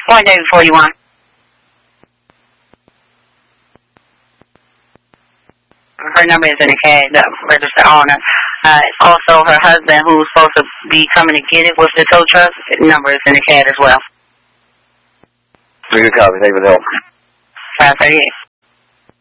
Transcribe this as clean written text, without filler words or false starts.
Morning, David 41. Her number is in the CAD, the register owner. Also, her husband, who's supposed to be coming to get it with the tow truck, number is in the CAD as well. Good copy. Thank you for the help. 538.